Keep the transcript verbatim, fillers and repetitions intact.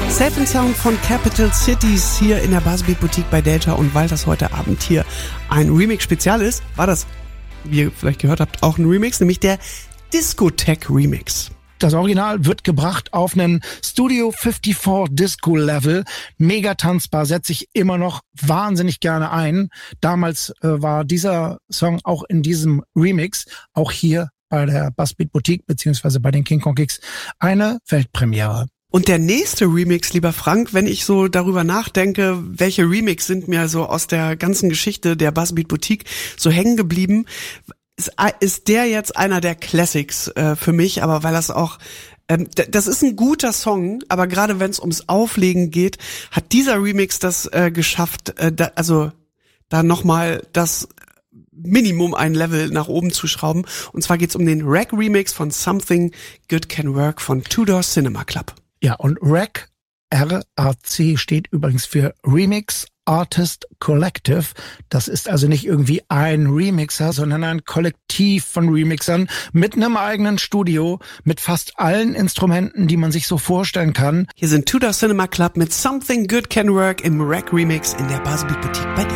Safe and Sound von Capital Cities hier in der Buzzbeat Boutique bei Delta. Und weil das heute Abend hier ein Remix-Spezial ist, war das, wie ihr vielleicht gehört habt, auch ein Remix, nämlich der Discotheque-Remix. Das Original wird gebracht auf einen Studio fünfundfünfzig Disco Level. Mega tanzbar, setze ich immer noch wahnsinnig gerne ein. Damals äh, war dieser Song auch in diesem Remix, auch hier bei der Buzzbeat Boutique beziehungsweise bei den King Kong Gigs, eine Weltpremiere. Und der nächste Remix, lieber Frank, wenn ich so darüber nachdenke, welche Remix sind mir so aus der ganzen Geschichte der Buzzbeat Boutique so hängen geblieben, ist, ist der jetzt einer der Classics äh, für mich, aber weil das auch, ähm, d- das ist ein guter Song, aber gerade wenn es ums Auflegen geht, hat dieser Remix das äh, geschafft, äh, da, also da nochmal das Minimum ein Level nach oben zu schrauben. Und zwar geht's um den Rack Remix von Something Good Can Work von Two Door Cinema Club. Ja, und Rack, R A C, steht übrigens für Remix Artist Collective. Das ist also nicht irgendwie ein Remixer, sondern ein Kollektiv von Remixern mit einem eigenen Studio, mit fast allen Instrumenten, die man sich so vorstellen kann. Hier sind Two Door Cinema Club mit Something Good Can Work im Rack Remix in der Buzzbeat Boutique bei dir.